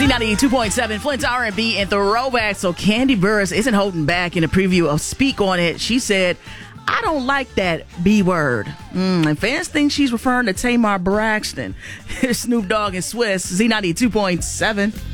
Z92.7, Flint's R&B and Throwback. So Kandi Burruss isn't holding back in a preview of Speak On It. She said, I don't like that B word. And fans think she's referring to Tamar Braxton. Here's Snoop Dogg and Swiss, Z92.7.